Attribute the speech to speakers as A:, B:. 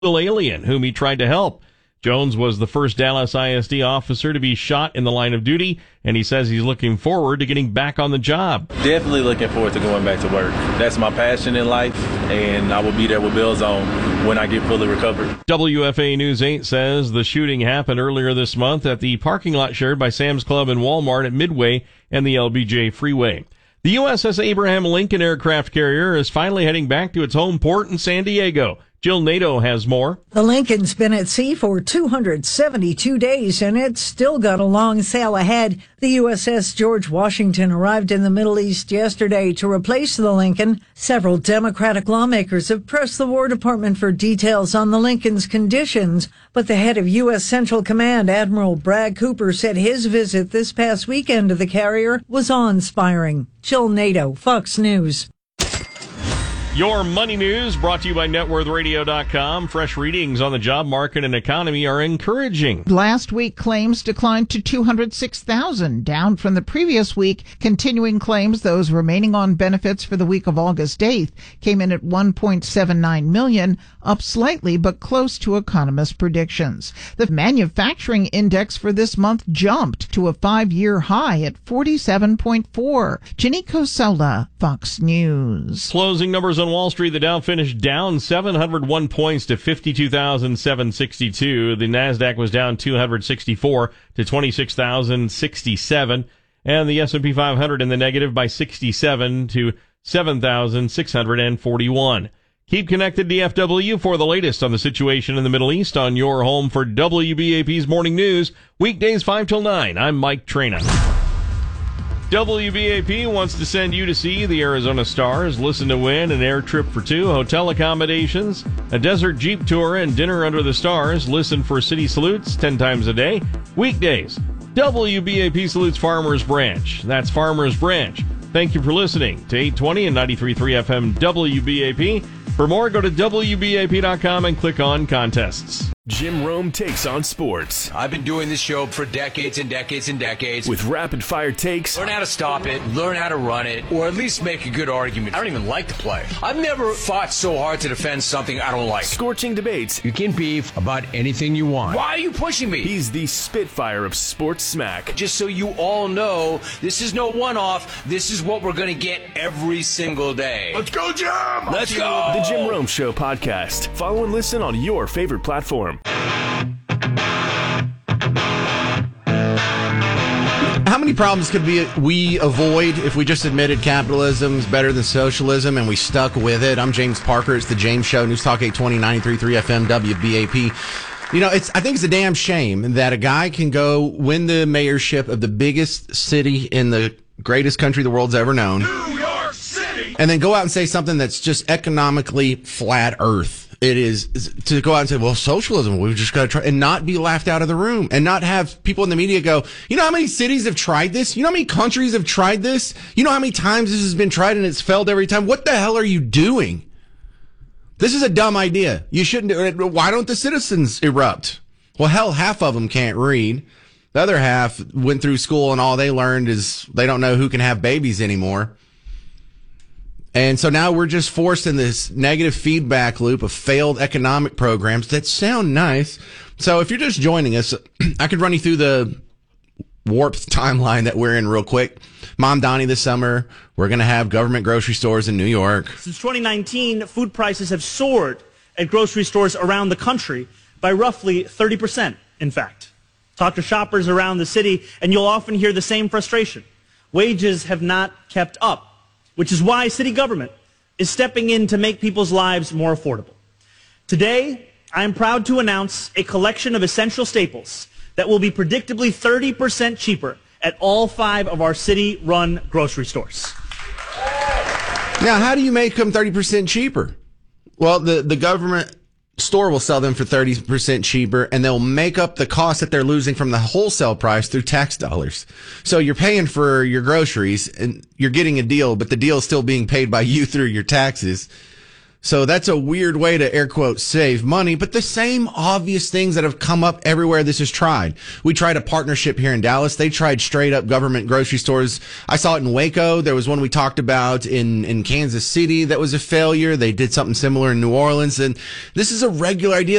A: alien whom he tried to help. Jones was the first Dallas ISD officer to be shot in the line of duty, and he says he's looking forward to getting back on the job.
B: Definitely looking forward to going back to work. That's my passion in life, and I will be there with bells on when I get fully recovered.
A: WFA News 8 says the shooting happened earlier this month at the parking lot shared by Sam's Club and Walmart at Midway and the LBJ Freeway. The USS Abraham Lincoln aircraft carrier is finally heading back to its home port in San Diego. Jill Nato has more.
C: The Lincoln's been at sea for 272 days, and it's still got a long sail ahead. The USS George Washington arrived in the Middle East yesterday to replace the Lincoln. Several Democratic lawmakers have pressed the War Department for details on the Lincoln's conditions, but the head of U.S. Central Command, Admiral Bragg Cooper, said his visit this past weekend to the carrier was awe-inspiring. Jill Nato, Fox News.
A: Your money news brought to you by NetWorthRadio.com. Fresh readings on the job market and economy are encouraging.
D: Last week, claims declined to 206,000, down from the previous week. Continuing claims, those remaining on benefits for the week of August 8th, came in at 1.79 million, up slightly but close to economists' predictions. The manufacturing index for this month jumped to a 5-year high at 47.4. Ginny Cosola, Fox News.
A: Closing numbers on Wall Street, the Dow finished down 701 points to 52,762. The Nasdaq was down 264 to 26,067, and the S&P 500 in the negative by 67 to 7,641. Keep connected to DFW for the latest on the situation in the Middle East on your home for WBAP's Morning News, weekdays 5 till 9. I'm Mike Trina. WBAP wants to send you to see the Arizona Stars, listen to win an air trip for two, hotel accommodations, a desert Jeep tour, and dinner under the stars. Listen for city salutes 10 times a day. Weekdays, WBAP salutes Farmers Branch. That's Farmers Branch. Thank you for listening to 820 and 93.3 FM WBAP. For more, go to WBAP.com and click on contests.
E: Jim Rome takes on sports.
F: I've been doing this show for decades and decades and decades.
E: With rapid-fire takes.
F: Learn how to stop it, learn how to run it, or at least make a good argument. I don't even like to play. I've never fought so hard to defend something I don't like.
E: Scorching debates.
F: You can beef about anything you want. Why are you pushing me?
E: He's the Spitfire of sports smack.
F: Just so you all know, this is no one-off. This is what we're going to get every single day.
E: Let's go, Jim!
F: Let's go!
E: The Jim Rome Show podcast. Follow and listen on your favorite platform.
G: How many problems could we avoid if we just admitted capitalism is better than socialism and we stuck with it? I'm James Parker. It's the James Show, News Talk 820, 93.3 FM, WBAP. You know, I think it's a damn shame that a guy can go win the mayorship of the biggest city in the greatest country the world's ever known.
E: New York City!
G: And then go out and say something that's just economically flat earth. It is to go out and say, well, socialism, we've just got to try, and not be laughed out of the room, and not have people in the media go, you know how many cities have tried this? You know how many countries have tried this? You know how many times this has been tried and it's failed every time? What the hell are you doing? This is a dumb idea. You shouldn't do it. Why don't the citizens erupt? Well, hell, half of them can't read. The other half went through school and all they learned is they don't know who can have babies anymore. And so now we're just forced in this negative feedback loop of failed economic programs that sound nice. So if you're just joining us, I could run you through the warped timeline that we're in real quick. Mom Donnie, this summer, we're going to have government grocery stores in New York.
H: Since 2019, food prices have soared at grocery stores around the country by roughly 30%, in fact. Talk to shoppers around the city, and you'll often hear the same frustration. Wages have not kept up, which is why city government is stepping in to make people's lives more affordable. Today, I am proud to announce a collection of essential staples that will be predictably 30% cheaper at all 5 of our city-run grocery stores.
G: Now, how do you make them 30% cheaper? Well, the government store will sell them for 30% cheaper, and they'll make up the cost that they're losing from the wholesale price through tax dollars. So you're paying for your groceries, and you're getting a deal, but the deal is still being paid by you through your taxes. So that's a weird way to, air quotes, save money, but the same obvious things that have come up everywhere this is tried. We tried a partnership here in Dallas. They tried straight up government grocery stores. I saw it in Waco. There was one we talked about in Kansas City that was a failure. They did something similar in New Orleans. And this is a regular idea.